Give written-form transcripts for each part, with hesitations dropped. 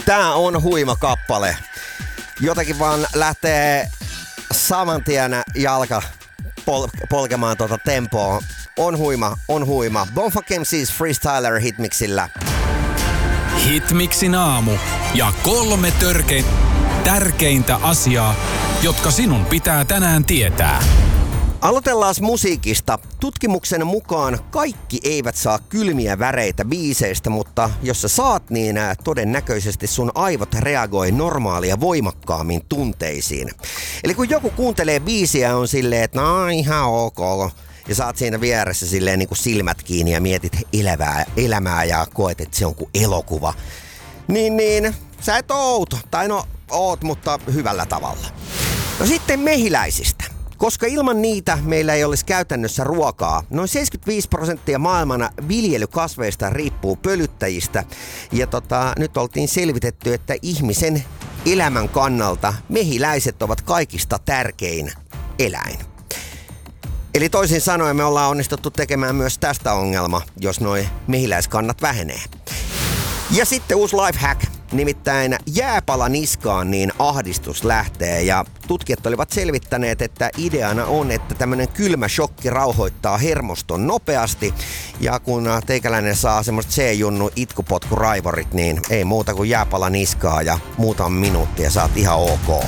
Tää on huima kappale. Jotenkin vaan lähtee saman tien jalka polkemaan tuota tempoa. On huima. Bonfunk MC's Freestyler Hitmixillä. Hitmixin aamu ja 3 tärkeintä asiaa, jotka sinun pitää tänään tietää. Aloitellaan musiikista. Tutkimuksen mukaan kaikki eivät saa kylmiä väreitä biiseistä, mutta jos sä saat, niin todennäköisesti sun aivot reagoi normaalia voimakkaammin tunteisiin. Eli kun joku kuuntelee biisiä, on silleen, että no ihan ok, ja sä oot siinä vieressä silleen niin kuin silmät kiinni ja mietit elämää ja koet, että se on kuin elokuva. Niin, sä et outo. Tai no, oot, mutta hyvällä tavalla. No sitten mehiläisistä. Koska ilman niitä meillä ei olisi käytännössä ruokaa. Noin 75% maailman viljelykasveista riippuu pölyttäjistä. Ja nyt oltiin selvitetty, että ihmisen elämän kannalta mehiläiset ovat kaikista tärkein eläin. Eli toisin sanoen me ollaan onnistuttu tekemään myös tästä ongelma, jos noi mehiläiskannat vähenee. Ja sitten uusi lifehack, nimittäin jääpala niskaan, niin ahdistus lähtee. Ja tutkijat olivat selvittäneet, että ideana on, että tämmönen kylmä shokki rauhoittaa hermoston nopeasti. Ja kun teikäläinen saa semmoista C-junnu itkupotkuraivorit, niin ei muuta kuin jääpala niskaa ja muutama minuutti ja saat ihan ok.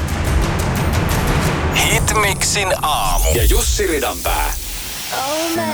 Hitmixin aamu ja Jussi Ridanpää. Oh man.